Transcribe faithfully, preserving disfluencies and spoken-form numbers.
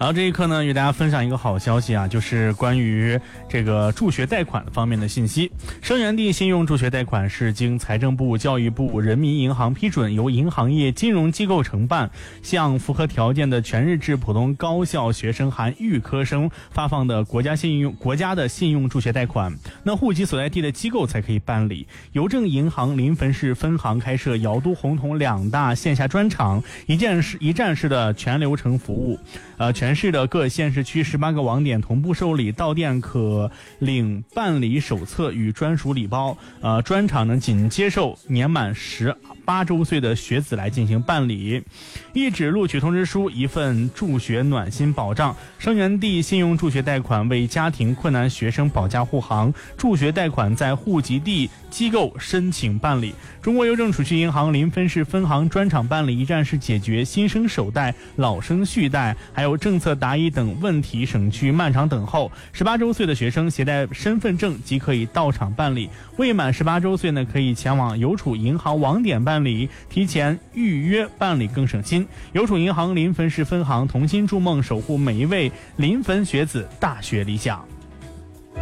然后这一刻呢，与大家分享一个好消息啊，就是关于这个助学贷款方面的信息。生源地信用助学贷款是经财政部、教育部、人民银行批准，由银行业金融机构承办，向符合条件的全日制普通高校学生含预科生发放的国家信用国家的信用助学贷款。那户籍所在地的机构才可以办理。邮政银行临汾市分行开设瑶都、洪洞两大线下专场，一站式一站式的全流程服务。呃，全市的各县市区十八个网点同步受理，到店可领办理手册与专属礼包。呃，专场呢仅接受年满十八周岁的学子来进行办理。一纸录取通知书，一份助学暖心保障。生源地信用助学贷款为家庭困难学生保驾护航，助学贷款在户籍地机构申请办理。中国邮政储蓄银行临汾市分行专场办理，一站式解决新生首贷、老生续贷，还有政策答疑等问题，省去漫长等候。十八周岁的学生携带身份证即可以到场办理，未满十八周岁呢，可以前往邮储银行网点办理，提前预约办理更省心。邮储银行临汾市分行同心筑梦，守护每一位临汾学子大学理想。